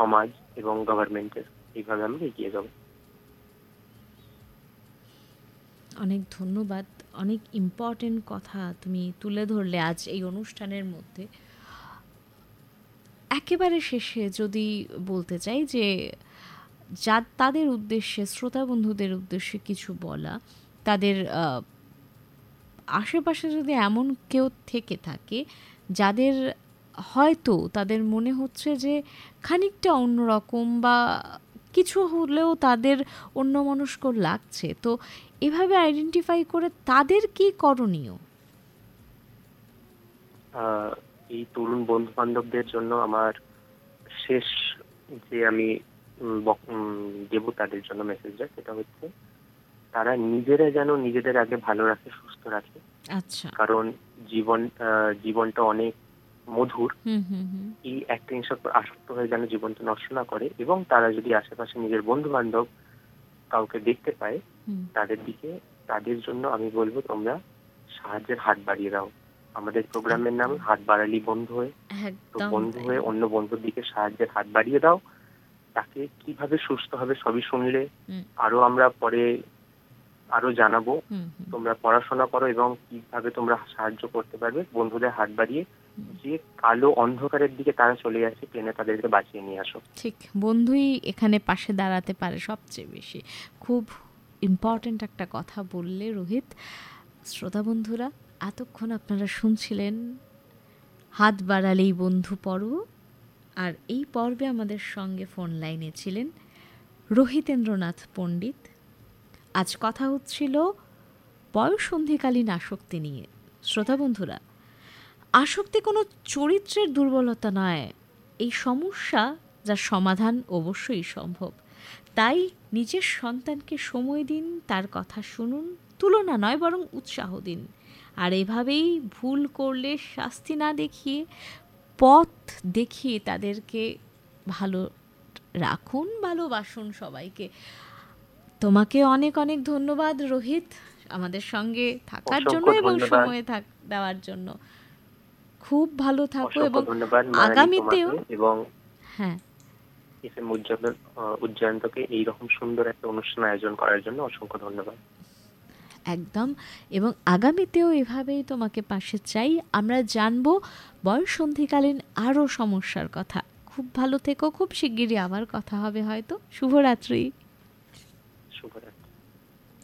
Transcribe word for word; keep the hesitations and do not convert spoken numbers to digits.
সমাজ এবং গভর্নমেন্টের। এইভাবে আমরা এগিয়ে যাব। অনেক ধন্যবাদ। অনেক ইম্পর্টেন্ট কথা তুমি তুলে ধরলে আজ এই অনুষ্ঠানের মধ্যে। একেবারে শেষে যদি বলতে চাই যে যা তাদের উদ্দেশ্যে, শ্রোতা বন্ধুদের উদ্দেশ্যে কিছু বলা, তাদের আশেপাশে যদি এমন কেউ থেকে থাকে যাদের হয়তো তাদের মনে হচ্ছে যে খানিকটা অন্যরকম বা কিছু হলেও তাদের অন্যমনস্ক লাগছে, তো এভাবে আইডেন্টিফাই করে তাদের কি করণীয়? এই তরুণ বন্ধু বান্ধবদের জন্য আমার শেষ যে আমি দেব তাদের জন্য মেসেজটা, সেটা হচ্ছে তারা নিজেরা যেন নিজেদের আগে ভালো রাখে, সুস্থ রাখে। আচ্ছা। কারণ জীবন জীবনটা অনেক মধুর। এই একটা জিনিস আসক্ত হয়ে যেন জীবনটা নষ্ট না করে, এবং তারা যদি আশেপাশে নিজের বন্ধু বান্ধব কাউকে দেখতে পায় তাদের দিকে, তাদের জন্য আমি বলবো তোমরা সাহায্যের হাত বাড়িয়ে দাও। আমাদের প্রোগ্রামের নাম হাত বাড়ালি বন্ধু হয়ে। তো বন্ধু হয়ে অন্য বন্ধুর দিকে সাহায্যের হাত বাড়িয়ে দাও। তাকে কিভাবে সুস্থ হবে সবই শুনলে, আরো আমরা পরে আরো জানাবো। তোমরা পড়াশোনা করো এবং কিভাবে তোমরা সাহায্য করতে পারবে বন্ধুদের হাত বাড়িয়ে, যে কালো অন্ধকারের দিকে তারা চলে যাচ্ছে, টেনে তাদেরকে বাঁচিয়ে নিয়ে আসো। ঠিক, বন্ধুই এখানে পাশে দাঁড়াতে পারে সবচেয়ে বেশি। খুব ইম্পর্টেন্ট একটা কথা বললে রোহিত। শ্রোতা বন্ধুরা, এতক্ষণ আপনারা শুনছিলেন হাত বাড়ালেই বন্ধু পর্ব, আর এই পর্বে আমাদের সঙ্গে ফোন লাইনে ছিলেন রোহিতেন্দ্রনাথ পণ্ডিত। আজ কথা হচ্ছিল বয়ঃসন্ধিকালীন আসক্তি নিয়ে। শ্রোতা বন্ধুরা, আসক্তি কোনো চরিত্রের দুর্বলতা নয়, এই সমস্যা যার সমাধান অবশ্যই সম্ভব। তাই নিজের সন্তানকে সময় দিন, তার কথা শুনুন, তুলনা নয় বরং উৎসাহ দিন। আর এভাবেই ভুল করলে শাস্তি না দেখিয়ে পথ দেখিয়ে তাদেরকে ভালো রাখুন, ভালোবাসুন সবাইকে। তোমাকে অনেক অনেক ধন্যবাদ রোহিত, আমাদের সঙ্গে থাকার জন্য এবং সময় থাক দেওয়ার জন্য। খুব ভালো থাকো এবং আগামীতেও এবং হ্যাঁ এফএম উজ্জয়ন্তকে এইরকম সুন্দর একটা অনুষ্ঠান আয়োজন করার জন্য অসংখ্য ধন্যবাদ। একদম, এবং আগামীতেও এভাবেই তোমাকে পাশে চাই। আমরা জানবো বয়ঃসন্ধিকালীন আরও সমস্যার কথা। খুব ভালো থেকো, খুব শিগগিরই আবার কথা হবে হয়তো। শুভরাত্রি।